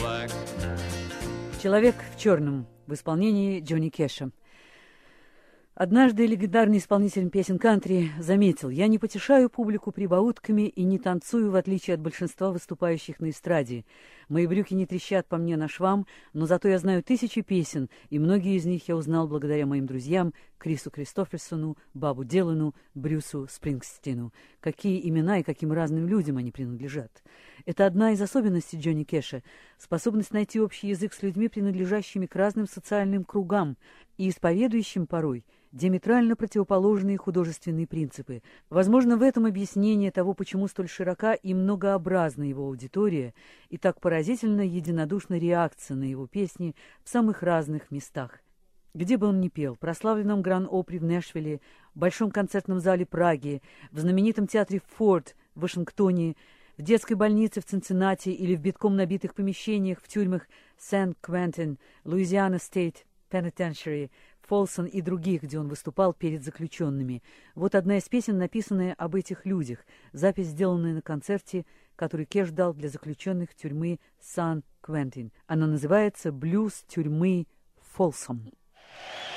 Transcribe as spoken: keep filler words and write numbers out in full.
black. «Человек в черном» в исполнении Джонни Кэша. Однажды легендарный исполнитель песен кантри заметил: «Я не потешаю публику прибаутками и не танцую, в отличие от большинства выступающих на эстраде. Мои брюки не трещат по мне на швам, но зато я знаю тысячи песен, и многие из них я узнал благодаря моим друзьям Крису Кристоферсону, Бобу Дилану, Брюсу Спрингстину. Какие имена и каким разным людям они принадлежат». Это одна из особенностей Джонни Кэша — способность найти общий язык с людьми, принадлежащими к разным социальным кругам и исповедующим порой диаметрально противоположные художественные принципы. Возможно, в этом объяснение того, почему столь широка и многообразна его аудитория, и так поразительно единодушна реакция на его песни в самых разных местах. Где бы он ни пел — в прославленном Гран-Опри в Нэшвилле, в Большом концертном зале Праги, в знаменитом театре Форд в Вашингтоне, в детской больнице в Цинциннати или в битком набитых помещениях в тюрьмах Сент-Квентин, Луизиана Стейт Пенитеншери, Фолсон и других, где он выступал перед заключенными. Вот одна из песен, написанная об этих людях, запись, сделанная на концерте, который Кэш дал для заключенных тюрьмы Сан-Квентин. Она называется «Блюз тюрьмы Фолсом».